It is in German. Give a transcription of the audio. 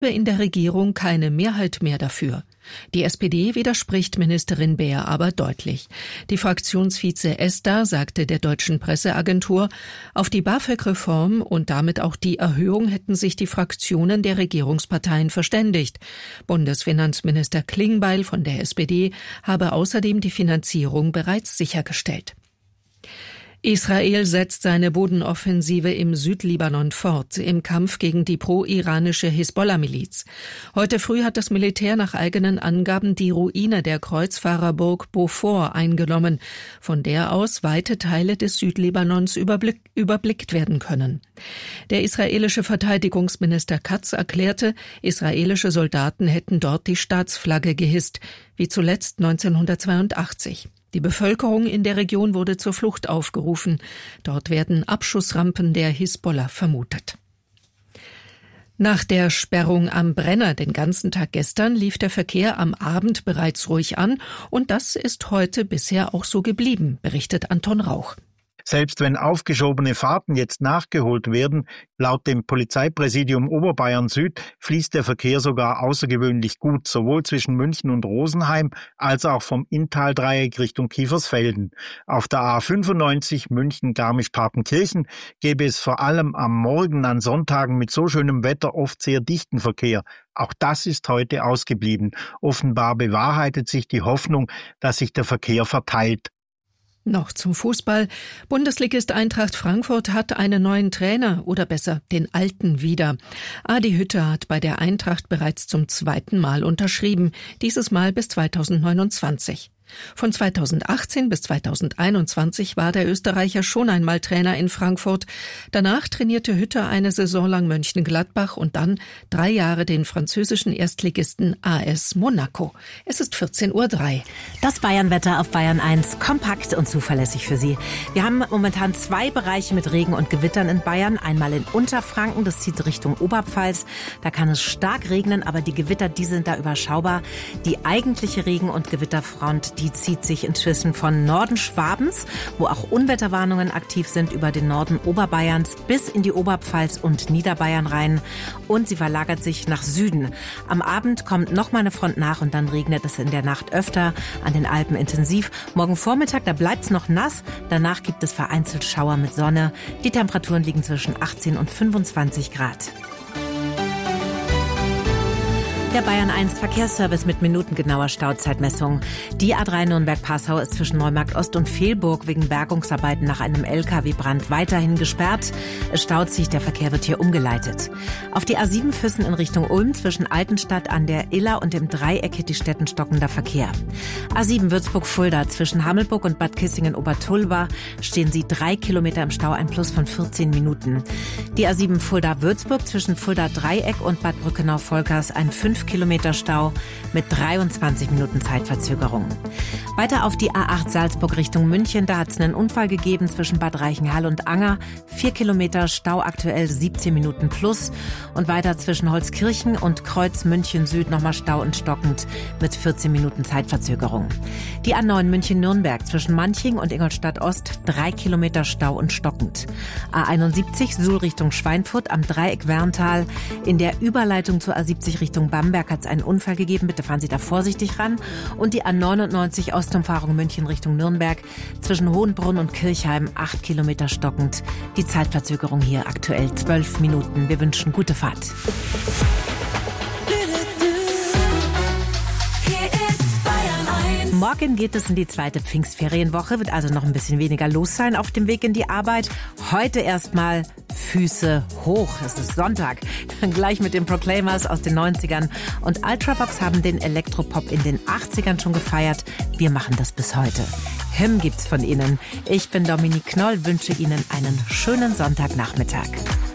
in der Regierung keine Mehrheit mehr dafür. Die SPD widerspricht Ministerin Baer aber deutlich. Die Fraktionsvize Esther sagte der deutschen Presseagentur, auf die BAföG-Reform und damit auch die Erhöhung hätten sich die Fraktionen der Regierungsparteien verständigt. Bundesfinanzminister Klingbeil von der SPD habe außerdem die Finanzierung bereits sichergestellt. Israel setzt seine Bodenoffensive im Südlibanon fort, im Kampf gegen die pro-iranische Hisbollah-Miliz. Heute früh hat das Militär nach eigenen Angaben die Ruine der Kreuzfahrerburg Beaufort eingenommen, von der aus weite Teile des Südlibanons überblickt werden können. Der israelische Verteidigungsminister Katz erklärte, israelische Soldaten hätten dort die Staatsflagge gehisst, wie zuletzt 1982. Die Bevölkerung in der Region wurde zur Flucht aufgerufen. Dort werden Abschussrampen der Hisbollah vermutet. Nach der Sperrung am Brenner den ganzen Tag gestern lief der Verkehr am Abend bereits ruhig an und das ist heute bisher auch so geblieben, berichtet Anton Rauch. Selbst wenn aufgeschobene Fahrten jetzt nachgeholt werden, laut dem Polizeipräsidium Oberbayern Süd fließt der Verkehr sogar außergewöhnlich gut, sowohl zwischen München und Rosenheim als auch vom Inntal-Dreieck Richtung Kiefersfelden. Auf der A95 München-Garmisch-Partenkirchen gäbe es vor allem am Morgen an Sonntagen mit so schönem Wetter oft sehr dichten Verkehr. Auch das ist heute ausgeblieben. Offenbar bewahrheitet sich die Hoffnung, dass sich der Verkehr verteilt. Noch zum Fußball. Bundesligist Eintracht Frankfurt hat einen neuen Trainer, oder besser, den alten wieder. Adi Hütter hat bei der Eintracht bereits zum 2. Mal unterschrieben, dieses Mal bis 2029. Von 2018 bis 2021 war der Österreicher schon einmal Trainer in Frankfurt. Danach trainierte Hütter eine Saison lang Mönchengladbach und dann 3 Jahre den französischen Erstligisten AS Monaco. Es ist 14:03 Uhr. Das Bayernwetter auf Bayern 1, kompakt und zuverlässig für Sie. Wir haben momentan 2 Bereiche mit Regen und Gewittern in Bayern. Einmal in Unterfranken, das zieht Richtung Oberpfalz. Da kann es stark regnen, aber die Gewitter, die sind da überschaubar. Die eigentliche Regen- und Gewitterfront, die zieht sich inzwischen von Norden Schwabens, wo auch Unwetterwarnungen aktiv sind, über den Norden Oberbayerns bis in die Oberpfalz und Niederbayern rein. Und sie verlagert sich nach Süden. Am Abend kommt noch mal eine Front nach und dann regnet es in der Nacht öfter, an den Alpen intensiv. Morgen Vormittag, da bleibt es noch nass. Danach gibt es vereinzelt Schauer mit Sonne. Die Temperaturen liegen zwischen 18 und 25 Grad. Der Bayern 1 Verkehrsservice mit minutengenauer Stauzeitmessung. Die A3 Nürnberg-Passau ist zwischen Neumarkt Ost und Vehlburg wegen Bergungsarbeiten nach einem LKW-Brand weiterhin gesperrt. Es staut sich, der Verkehr wird hier umgeleitet. Auf die A7 Füssen in Richtung Ulm zwischen Altenstadt an der Iller und dem Dreieck hält die Städten stockender Verkehr. A7 Würzburg-Fulda zwischen Hammelburg und Bad Kissingen-Obertulba stehen Sie 3 Kilometer im Stau, ein Plus von 14 Minuten. Die A7 Fulda-Würzburg zwischen Fulda-Dreieck und Bad Brückenau-Volkers ein 5 Kilometer Stau mit 23 Minuten Zeitverzögerung. Weiter auf die A8 Salzburg Richtung München, da hat es einen Unfall gegeben zwischen Bad Reichenhall und Anger. 4 Kilometer Stau, aktuell 17 Minuten plus. Und weiter zwischen Holzkirchen und Kreuz München Süd nochmal Stau und stockend mit 14 Minuten Zeitverzögerung. Die A9 München-Nürnberg zwischen Manching und Ingolstadt Ost 3 Kilometer Stau und stockend. A71 Suhl Richtung Schweinfurt am Dreieck Werntal. In der Überleitung zur A70 Richtung Bamberg hat es einen Unfall gegeben. Bitte fahren Sie da vorsichtig ran. Und die A99 Ostumfahrung München Richtung Nürnberg zwischen Hohenbrunn und Kirchheim 8 Kilometer stockend. Die Zeitverzögerung hier aktuell 12 Minuten. Wir wünschen gute Fahrt. Morgen geht es in die 2. Pfingstferienwoche, wird also noch ein bisschen weniger los sein auf dem Weg in die Arbeit. Heute erstmal Füße hoch. Es ist Sonntag. Dann gleich mit den Proclaimers aus den 90ern. Und Ultravox haben den Elektropop in den 80ern schon gefeiert. Wir machen das bis heute. Hymn gibt's von Ihnen. Ich bin Dominique Knoll, wünsche Ihnen einen schönen Sonntagnachmittag.